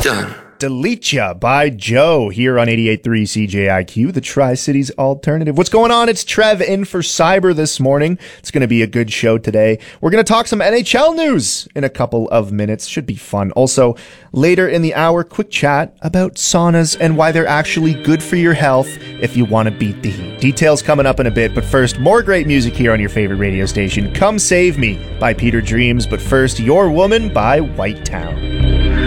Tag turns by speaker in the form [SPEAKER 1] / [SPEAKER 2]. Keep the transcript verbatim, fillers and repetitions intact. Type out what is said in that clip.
[SPEAKER 1] Done.
[SPEAKER 2] Delete Ya by Joe here on eighty-eight point three C J I Q, the Tri-Cities Alternative. What's going on? It's Trev in for Cyber this morning. It's going to be a good show today. We're going to talk some N H L news in a couple of minutes. Should be fun. Also, later in the hour, quick chat about saunas and why they're actually good for your health if you want to beat the heat. Details coming up in a bit, but first, more great music here on your favorite radio station. Come Save Me by Peter Dreams, but first, Your Woman by White Town.